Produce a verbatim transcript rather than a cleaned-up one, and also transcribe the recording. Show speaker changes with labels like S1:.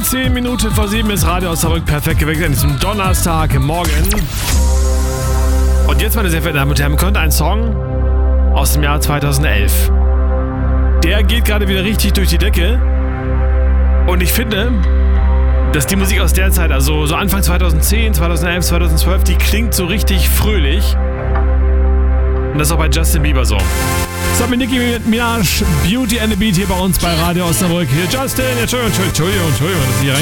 S1: Zehn Minuten vor sieben ist Radio Osnabrück perfekt geweckt an diesem Donnerstagmorgen. Und jetzt, meine sehr verehrten Damen und Herren, kommt ein Song aus dem Jahr zweitausendelf. Der geht gerade wieder richtig durch die Decke. Und ich finde, dass die Musik aus der Zeit, also so Anfang zweitausendzehn, zweitausendelf, zweitausendzwölf, die klingt so richtig fröhlich. Und das ist auch bei Justin Bieber so. Das hat mit Nicki Minaj, Beauty and the Beat hier bei uns bei Radio Osnabrück. Hier Justin, Entschuldigung, Entschuldigung, Entschuldigung, dass ich hier rein